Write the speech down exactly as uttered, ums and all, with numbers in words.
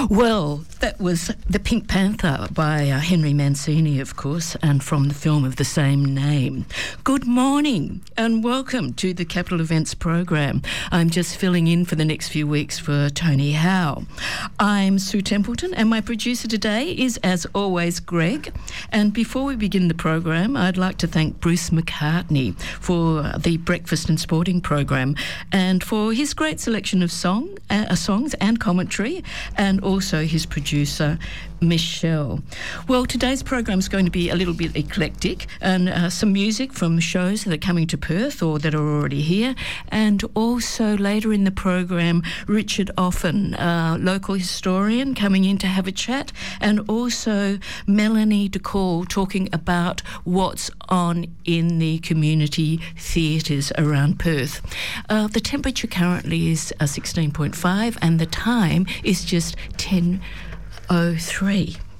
Well, that was The Pink Panther by uh, Henry Mancini, of course, and from the film of the same name. Good morning and welcome to the Capital Events program. I'm just filling in for the next few weeks for Tony Howe. I'm Sue Templeton and my producer today is, as always, Greg. And before we begin the program, I'd like to thank Bruce McCartney for the Breakfast and Sporting program and for his great selection of song, uh, songs and commentary, and also his producer, Michelle. Well, today's program is going to be a little bit eclectic, and uh, some music from shows that are coming to Perth or that are already here, and also later in the program, Richard Offen, uh, local historian, coming in to have a chat, and also Melanie DeCall talking about what's on in the community theatres around Perth. Uh, the temperature currently is uh, sixteen point five and the time is just ten oh three.